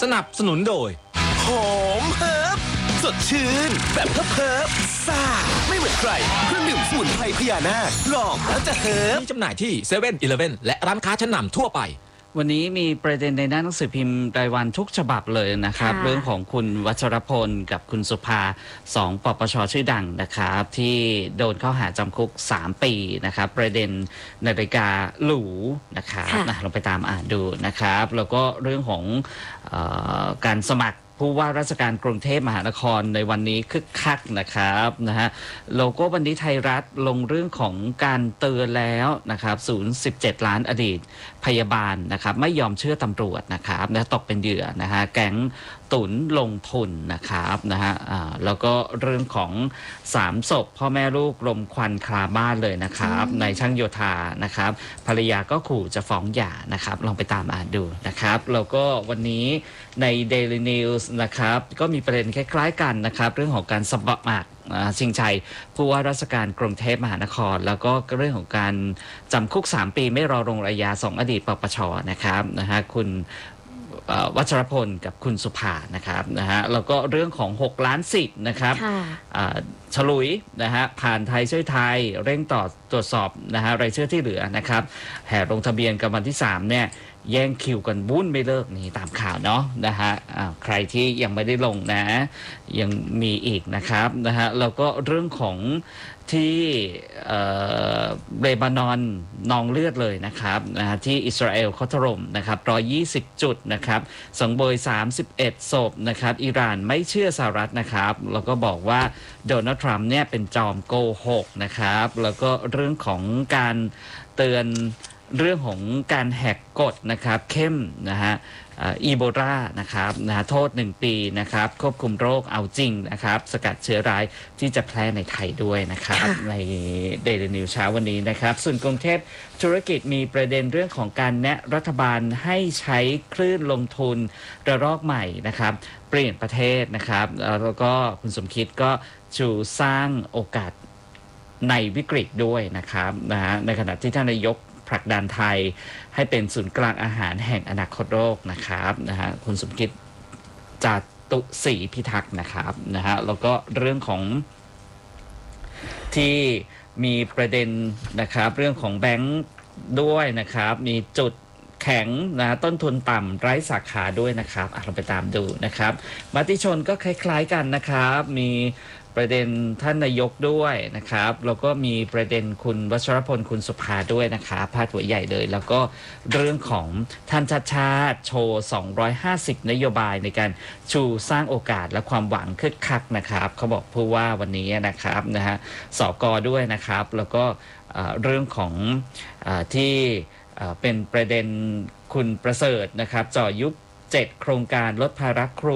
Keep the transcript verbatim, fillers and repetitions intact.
สนับสนุนโดยหอมเฮิร์บสดชื่นแบบเฮิร์บเฮิร์บซ่าไม่เหมือนใครเครื่องดื่มสมุนไพรพญานาคลองแล้วจะเฮิร์บมีจำหน่ายที่เซเว่นอีเลฟเว่นและร้านค้าชั้นนำทั่วไปวันนี้มีประเด็นในหน้าหนังสือพิมพ์รายวันทุกฉบับเลยนะครับเรื่องของคุณวัชรพลกับคุณสุภาสองปปชชื่อดังนะครับที่โดนเข้าหาจำคุกสามปีนะครับประเด็นนาฬิกาหรูนะครับนะเราไปตามอ่านดูนะครับแล้วก็เรื่องของเอ่อการสมัครผู้ว่าราชการกรุงเทพมหานครในวันนี้คึกคักนะครับนะฮะโลโก้วันนี้ไทยรัฐลงเรื่องของการเตือนแล้วนะครับศูนย์ สิบเจ็ด ล้านอดีตพยาบาลนะครับไม่ยอมเชื่อตำรวจนะครับและตกเป็นเหยื่อนะฮะแก๊งตุนลงทุนนะครับนะฮะอ่าแล้วก็เรื่องของสามศพพ่อแม่ลูกลมควันคาบ้านเลยนะครับในช่างโยธานะครับภรรยาก็ขู่จะฟ้องหย่านะครับลองไปตามอ่านดูนะครับแล้วก็วันนี้ใน Daily News นะครับก็มีประเด็นคล้ายๆกันนะครับเรื่องของการสมัครชิงชัยผู้ว่าราชการกรุงเทพมหานครแล้วก็เรื่องของการจำคุกสามปีไม่รอลงอาญาสองอดีตปปชนะครับนะฮะคุณวัชรพลกับคุณสุภานะครับนะฮะแล้วก็เรื่องของหกล้านสิทธิ์นะครับฉลุยนะฮะผ่านไทยช่วยไทยเร่งต่อตรวจสอบนะฮะรายชื่อที่เหลือนะครับแห่ลงทะเบียนกันวันที่สามเนี่ยแย่งคิวกันวุ่นไม่เลิกนี่ตามข่าวเนาะนะฮะใครที่ยังไม่ได้ลงนะยังมีอีกนะครับนะฮะแล้วก็เรื่องของที่เลบานอนนองเลือดเลยนะครับนะฮะที่อิสราเอลเขาถล่มนะครับหนึ่งร้อยยี่สิบจุดนะครับสังเวยสามสิบเอ็ดศพนะครับอิหร่านไม่เชื่อสหรัฐนะครับแล้วก็บอกว่าโดนัลด์ทรัมป์เนี่ยเป็นจอมโกหกนะครับแล้วก็เรื่องของการเตือนเรื่องของการแหกกฎนะครับเข้มนะฮะอีโบลานะครับนะฮะโทษหนึ่งปีนะครับควบคุมโรคเอาจริงนะครับสกัดเชื้อร้ายที่จะแพร่ในไทยด้วยนะครับในเดลินิวเช้าวันนี้นะครับส่วนกรุงเทพธุรกิจมีประเด็นเรื่องของการแนะรัฐบาลให้ใช้คลื่นลงทุนระลอกใหม่นะครับเปลี่ยนประเทศนะครับแล้วก็คุณสมคิดก็ชูสร้างโอกาสในวิกฤตด้วยนะครับนะฮะในขณะที่ท่านนายกผลักดันไทยให้เป็นศูนย์กลางอาหารแห่งอนาคตโลกนะครับนะฮะคุณสมคิดจาตุศรีพิทักษ์นะครับนะฮะแล้วก็เรื่องของที่มีประเด็นนะครับเรื่องของแบงค์ด้วยนะครับมีจุดแข็งนะต้นทุนต่ำไร้สาขาด้วยนะครับเราไปตามดูนะครับมติชนก็คล้ายๆกันนะครับมีประเด็นท่านนายกด้วยนะครับแล้วก็มีประเด็นคุณวัชรพลคุณสุภาด้วยนะครับพาดหัวใหญ่เลยแล้วก็เรื่องของท่านชาติชาติโชว์สองร้อยห้าสิบนโยบายในการชูสร้างโอกาสและความหวังคึกคักนะครับเขาบอกผู้ว่าวันนี้นะครับนะฮะสกด้วยนะครับแล้วก็เรื่องของที่เป็นประเด็นคุณประเสริฐนะครับจ่อยุบเจ็ดโครงการลดภาระครู